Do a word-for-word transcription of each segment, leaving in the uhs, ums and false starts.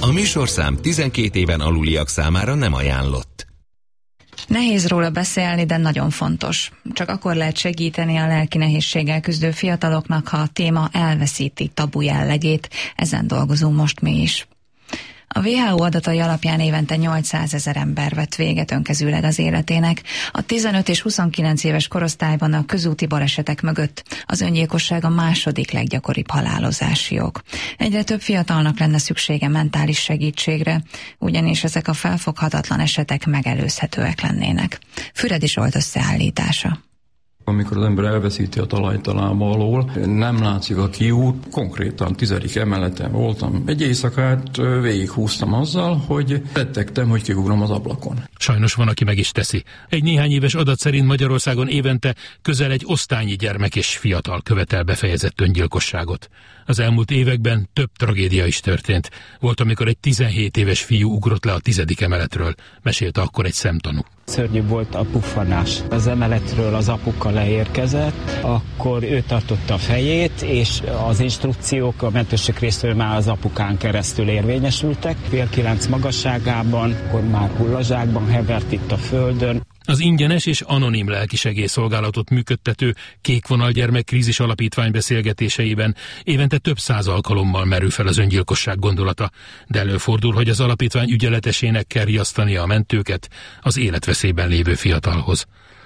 A műsorszám tizenkét éven aluliak számára nem ajánlott. Nehéz róla beszélni, de nagyon fontos. Csak akkor lehet segíteni a lelki nehézséggel küzdő fiataloknak, ha a téma elveszíti tabu jellegét. Ezen dolgozunk most mi is. A vé há o adatai alapján évente nyolcszázezer ember vett véget önkezűleg az életének. A tizenöt és huszonkilenc éves korosztályban a közúti balesetek mögött az öngyilkosság a második leggyakoribb halálozási ok. Egyre több fiatalnak lenne szüksége mentális segítségre, ugyanis ezek a felfoghatatlan esetek megelőzhetőek lennének. Füredi Zsolt összeállítása. Amikor az ember elveszíti a talajt a lába alól, nem látszik a kiút. Konkrétan tizedik emeleten voltam. Egy éjszakát végighúztam azzal, hogy rettegtem, hogy kiugrom az ablakon. Sajnos van, aki meg is teszi. Egy néhány éves adat szerint Magyarországon évente közel egy osztálynyi gyermek és fiatal követel befejezett öngyilkosságot. Az elmúlt években több tragédia is történt. Volt, amikor egy tizenhét éves fiú ugrott le a tizedik emeletről, mesélte akkor egy szemtanú. Szörnyű volt a puffanás. Az emeletről az apuka leérkezett, akkor ő tartotta a fejét, és az instrukciók a mentőség részéről már az apukán keresztül érvényesültek. Fél kilenc magasságában, akkor már hullazsákban hevert itt a földön. Az ingyenes és anonim lelkisegélyszolgálatot működtető Kékvonal Gyermekkrízis Alapítvány beszélgetéseiben évente több száz alkalommal merül fel az öngyilkosság gondolata, de előfordul, hogy az alapítvány ügyeletesének kell riasztania a mentőket az életveszélyben lévő fiatalhoz.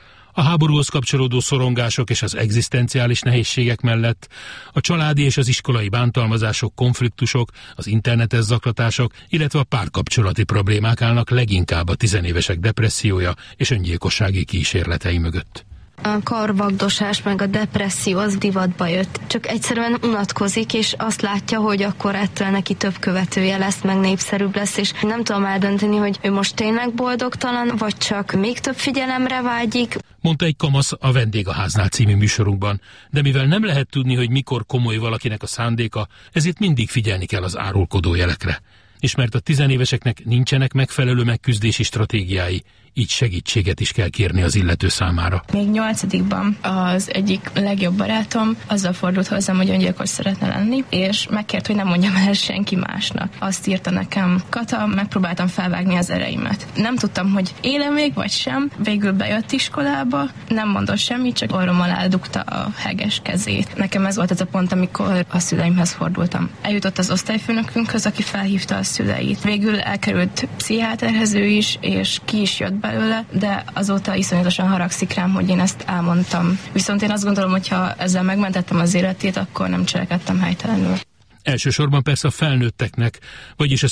A háborúhoz kapcsolódó szorongások és az egzisztenciális nehézségek mellett a családi és az iskolai bántalmazások, konfliktusok, az internetes zaklatások, illetve a párkapcsolati problémák állnak leginkább a tizenévesek depressziója és öngyilkossági kísérletei mögött. A karvagdosás meg a depresszió az divatba jött. Csak egyszerűen unatkozik, és azt látja, hogy akkor ettől neki több követője lesz, meg népszerűbb lesz, és nem tudom eldönteni, hogy ő most tényleg boldogtalan, vagy csak még több figyelemre vágyik. Mondta egy kamasz a Vendégháznál című műsorunkban, de mivel nem lehet tudni, hogy mikor komoly valakinek a szándéka, ezért mindig figyelni kell az árulkodó jelekre. És mert a tizenéveseknek nincsenek megfelelő megküzdési stratégiái, így segítséget is kell kérni az illető számára. Még nyolcadikban az egyik legjobb barátom azzal fordult hozzám, hogy öngyilkos szeretne lenni, és megkért, hogy nem mondjam el senki másnak. Azt írta nekem: Kata, megpróbáltam felvágni az ereimet. Nem tudtam, hogy élem még vagy sem. Végül bejött iskolába, nem mondott semmit, csak orrom alá dugta a heges kezét. Nekem ez volt az a pont, amikor a szüleimhez fordultam. Eljutott az osztályfőnökünkhöz, aki felhívta a szüleit. Végül elkerült pszichiáterhez ő is, és ki is jött belőle, de azóta iszonyatosan haragszik rám, hogy én ezt elmondtam. Viszont én azt gondolom, hogy ha ezzel megmentettem az életét, akkor nem cselekedtem helytelenül. Elsősorban persze a felnőtteknek, vagyis a